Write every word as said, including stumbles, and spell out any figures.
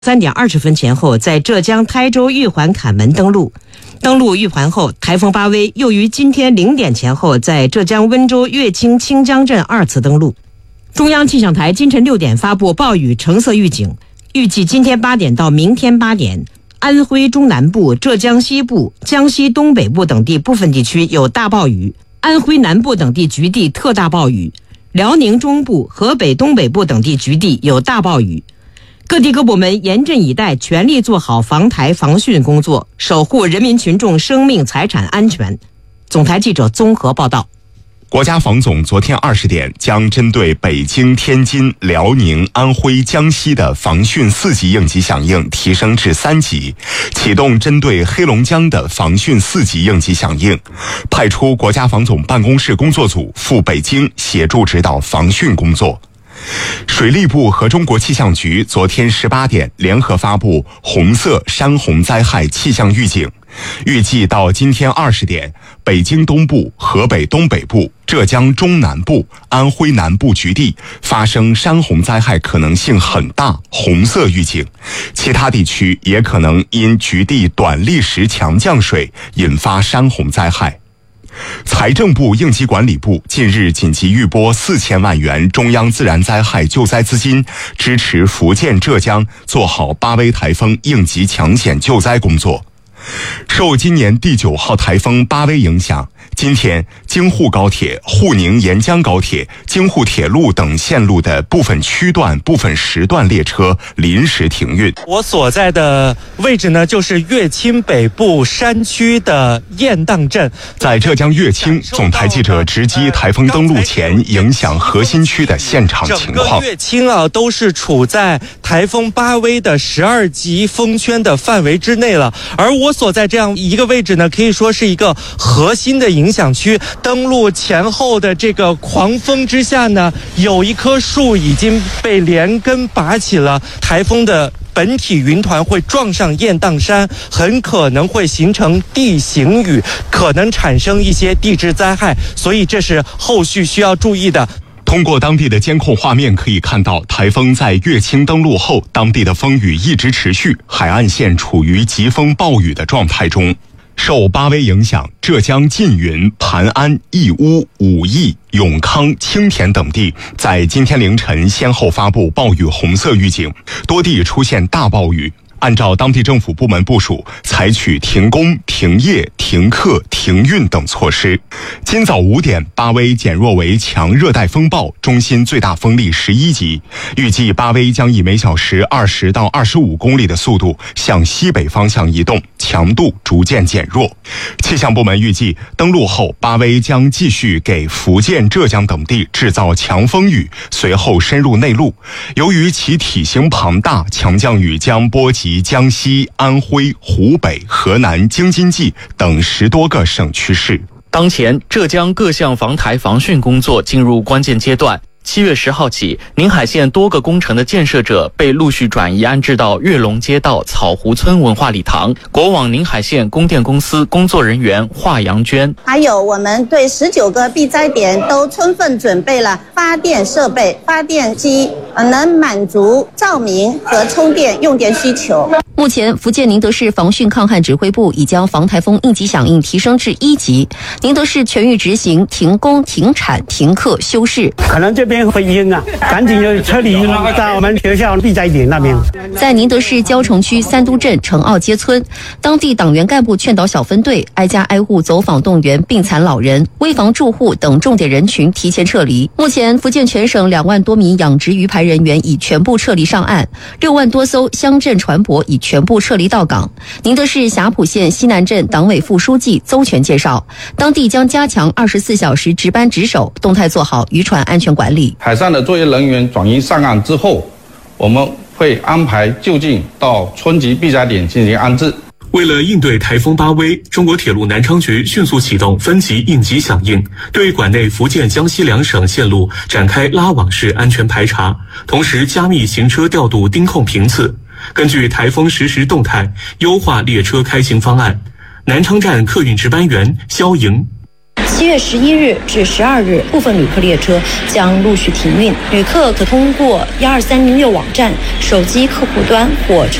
三点二十分前后，在浙江台州玉环坎门登陆。登陆玉环后，台风巴威又于今天零点前后，在浙江温州乐清清江镇二次登陆。中央气象台今晨六点发布暴雨橙色预警，预计今天八点到明天八点，安徽中南部、浙江西部、江西东北部等地部分地区有大暴雨，安徽南部等地局地特大暴雨，辽宁中部、河北东北部等地局地有大暴雨。各地各部门严阵以待，全力做好防台防汛工作，守护人民群众生命财产安全。总台记者综合报道。 国家防总昨天二十点将针对北京、天津、辽宁、安徽、江西的防汛四级应急响应提升至三级，启动针对黑龙江的防汛四级应急响应，派出国家防总办公室工作组赴北京协助指导防汛工作。水利部和中国气象局昨天十八点联合发布红色山洪灾害气象预警，预计到今天二十点，北京东部、河北东北部、浙江中南部、安徽南部局地发生山洪灾害可能性很大，红色预警，其他地区也可能因局地短砾石强降水引发山洪灾害。财政部应急管理部近日紧急预拨四千万元中央自然灾害救灾资金，支持福建、浙江做好巴威台风应急抢险救灾工作。受今年第九号台风巴威影响，今天京沪高铁、沪宁沿江高铁、京沪铁路等线路的部分区段、部分时段列车临时停运。 我所在的位置呢，就是乐清北部山区的雁荡镇。 在浙江乐清，总台记者直击台风登陆前影响核心区的现场情况。 整个乐清啊，都是处在台风巴威的十二级风圈的范围之内了，而我所在这样一个位置呢，可以说是一个核心的影响区。登陆前后的这个狂风之下呢，有一棵树已经被连根拔起了，台风的本体云团会撞上雁荡山，很可能会形成地形雨，可能产生一些地质灾害，所以这是后续需要注意的。 通过当地的监控画面可以看到，台风在乐清登陆后，当地的风雨一直持续，海岸线处于疾风暴雨的状态中。受巴威影响，浙江缙云、盘安、义乌、武义、永康、青田等地在今天凌晨先后发布暴雨红色预警，多地出现大暴雨。按照当地政府部门部署，采取停工、停业、停课、停运等措施。今早五点，巴威减弱为强热带风暴，中心最大风力十一级，预计巴威将以每小时二十到二十五公里的速度向西北方向移动，强度逐渐减弱。气象部门预计，登陆后，巴威将继续给福建、浙江等地制造强风雨，随后深入内陆。由于其体型庞大，强降雨将波及江西、安徽、湖北、河南、京津冀等十多个省区市。 当前，浙江各项防台防汛工作进入关键阶段。七月十号起，宁海县多个工程的建设者被陆续转移安置到跃龙街道草湖村文化礼堂。国网宁海县供电公司工作人员华阳娟， 还有我们对十九个避灾点都充分准备了发电设备、发电机，能满足照明和充电用电需求。 目前，福建宁德市防汛抗旱指挥部已将防台风应急响应提升至一级，宁德市全域执行停工、停产、停课、休市。 可能这边会晕啊，赶紧就撤离到我们学校避灾点那边。 在宁德市蕉城区三都镇城澳街村，当地党员干部劝导小分队挨家挨户走访动员病残老人、危房住户等重点人群提前撤离。目前，福建全省两万多名养殖鱼排人员已全部撤离上岸，六万多艘乡镇船舶已全部撤离到港。宁德市霞浦县西南镇党委副书记邹全介绍，当地将加强二十四小时值班值守，动态做好渔船安全管理。 海上的作业人员转移上岸之后，我们会安排就近到村级避灾点进行安置。 为了应对台风巴威，中国铁路南昌局迅速启动分级应急响应，对管内福建、江西两省线路展开拉网式安全排查，同时加密行车调度盯控频次，根据台风实时动态优化列车开行方案。南昌站客运值班员肖莹， 七月十一日至十二日，部分旅客列车将陆续停运，旅客可通过一二三零六网站、手机客户端或